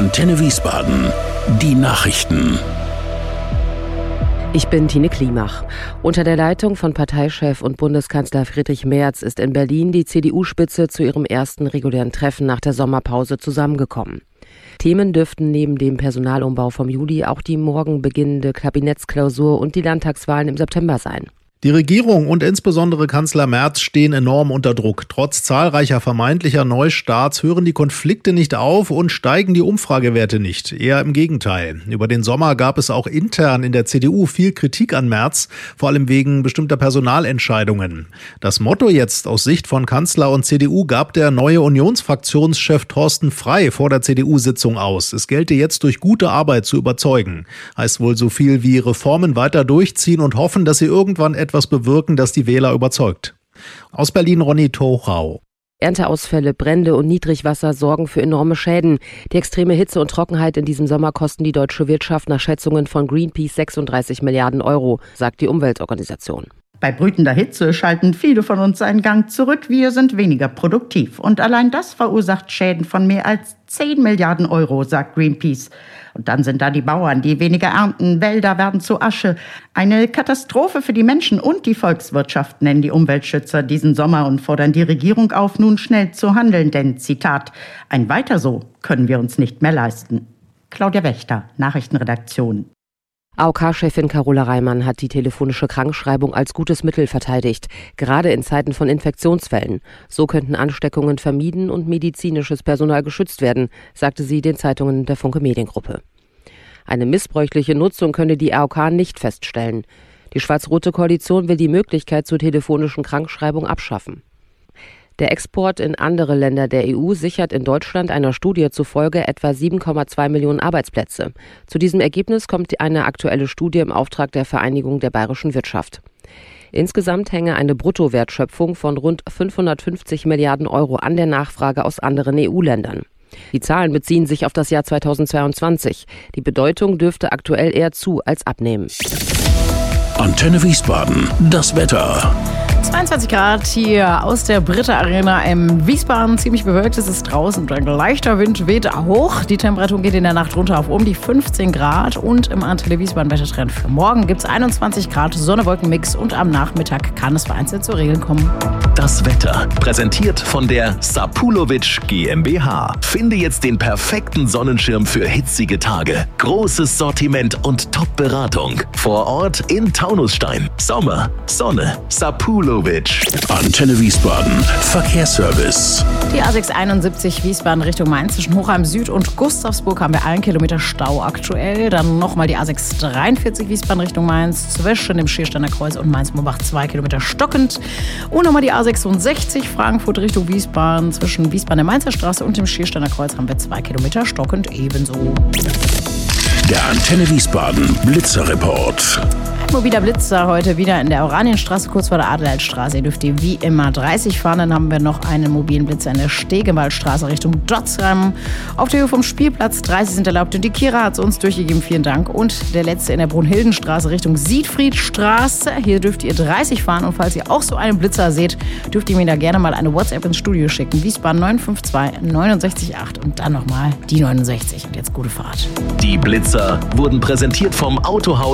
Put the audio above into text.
Antenne Wiesbaden. Die Nachrichten. Ich bin Tine Klimach. Unter der Leitung von Parteichef und Bundeskanzler Friedrich Merz ist in Berlin die CDU-Spitze zu ihrem ersten regulären Treffen nach der Sommerpause zusammengekommen. Themen dürften neben dem Personalumbau vom Juli auch die morgen beginnende Kabinettsklausur und die Landtagswahlen im September sein. Die Regierung und insbesondere Kanzler Merz stehen enorm unter Druck. Trotz zahlreicher vermeintlicher Neustarts hören die Konflikte nicht auf und steigen die Umfragewerte nicht. Eher im Gegenteil. Über den Sommer gab es auch intern in der CDU viel Kritik an Merz, vor allem wegen bestimmter Personalentscheidungen. Das Motto jetzt aus Sicht von Kanzler und CDU gab der neue Unionsfraktionschef Thorsten Frey vor der CDU-Sitzung aus. Es gelte jetzt durch gute Arbeit zu überzeugen. Heißt wohl so viel wie Reformen weiter durchziehen und hoffen, dass sie irgendwann etwas bewirken, das die Wähler überzeugt. Aus Berlin Ronny Tochau. Ernteausfälle, Brände und Niedrigwasser sorgen für enorme Schäden. Die extreme Hitze und Trockenheit in diesem Sommer kosten die deutsche Wirtschaft nach Schätzungen von Greenpeace 36 Milliarden Euro, sagt die Umweltorganisation. Bei brütender Hitze schalten viele von uns einen Gang zurück. Wir sind weniger produktiv. Und allein das verursacht Schäden von mehr als 10 Milliarden Euro, sagt Greenpeace. Und dann sind da die Bauern, die weniger ernten. Wälder werden zu Asche. Eine Katastrophe für die Menschen und die Volkswirtschaft, nennen die Umweltschützer diesen Sommer und fordern die Regierung auf, nun schnell zu handeln. Denn, Zitat, ein Weiter so können wir uns nicht mehr leisten. Claudia Wächter, Nachrichtenredaktion. AOK-Chefin Carola Reimann hat die telefonische Krankschreibung als gutes Mittel verteidigt, gerade in Zeiten von Infektionsfällen. So könnten Ansteckungen vermieden und medizinisches Personal geschützt werden, sagte sie den Zeitungen der Funke Mediengruppe. Eine missbräuchliche Nutzung könne die AOK nicht feststellen. Die schwarz-rote Koalition will die Möglichkeit zur telefonischen Krankschreibung abschaffen. Der Export in andere Länder der EU sichert in Deutschland einer Studie zufolge etwa 7,2 Millionen Arbeitsplätze. Zu diesem Ergebnis kommt eine aktuelle Studie im Auftrag der Vereinigung der bayerischen Wirtschaft. Insgesamt hänge eine Bruttowertschöpfung von rund 550 Milliarden Euro an der Nachfrage aus anderen EU-Ländern. Die Zahlen beziehen sich auf das Jahr 2022. Die Bedeutung dürfte aktuell eher zu als abnehmen. Antenne Wiesbaden. Das Wetter. 22 Grad hier aus der Britta Arena im Wiesbaden. Ziemlich bewölkt, es ist draußen und ein leichter Wind weht hoch. Die Temperatur geht in der Nacht runter auf um die 15 Grad. Und im Antenne Wiesbaden Wettertrend für morgen gibt es 21 Grad, Sonne-Wolken-Mix und am Nachmittag kann es vereinzelt zu Regeln kommen. Das Wetter, präsentiert von der Sapulovic GmbH. Finde jetzt den perfekten Sonnenschirm für hitzige Tage. Großes Sortiment und Top-Beratung. Vor Ort in Taunusstein. Sommer, Sonne, Sapulovic. Antenne Wiesbaden. Verkehrsservice. Die A671 Wiesbaden Richtung Mainz zwischen Hochheim Süd und Gustavsburg haben wir 1 Kilometer Stau aktuell. Dann nochmal die A643 Wiesbaden Richtung Mainz zwischen dem Schiersteiner Kreuz und Mainz-Mombach 2 Kilometer stockend. Und nochmal die A66 Frankfurt Richtung Wiesbaden zwischen Wiesbaden der Mainzer Straße und dem Schiersteiner Kreuz haben wir 2 Kilometer stockend ebenso. Der Antenne Wiesbaden Blitzerreport. Mobiler Blitzer heute wieder in der Oranienstraße, kurz vor der Adelheidstraße. Ihr dürft wie immer 30 fahren. Dann haben wir noch einen mobilen Blitzer in der Stegenwaldstraße Richtung Dotzheim. Auf der Höhe vom Spielplatz 30 sind erlaubt. Und die Kira hat es uns durchgegeben. Vielen Dank. Und der letzte in der Brunhildenstraße Richtung Siegfriedstraße. Hier dürft ihr 30 fahren. Und falls ihr auch so einen Blitzer seht, dürft ihr mir da gerne mal eine WhatsApp ins Studio schicken. Wiesbaden 952 69 8 und dann nochmal die 69. Und jetzt gute Fahrt. Die Blitzer wurden präsentiert vom Autohaus